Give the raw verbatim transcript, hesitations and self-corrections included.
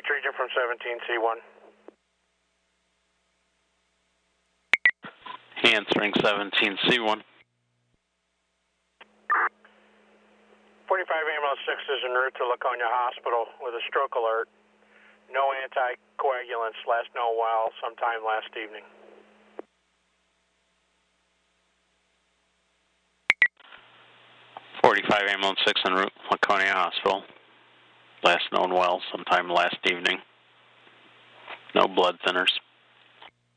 Region from seventeen C one. Answering seventeen C one. forty-five ambulance six is en route to Laconia Hospital with a stroke alert. No anticoagulants, last known while sometime last evening. forty-five ambulance six en route, Laconia Hospital. Last known well sometime last evening. No blood thinners.